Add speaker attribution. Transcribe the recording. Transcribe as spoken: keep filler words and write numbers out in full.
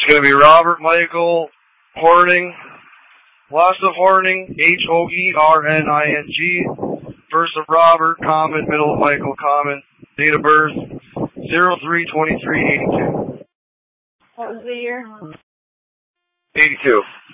Speaker 1: going to be Robert Michael Horning, last of Horning, H O E R N I N G, first of Robert, common, middle of Michael, common, date of birth, zero three twenty-three eighty-two.
Speaker 2: What was the year?
Speaker 1: eighty-two.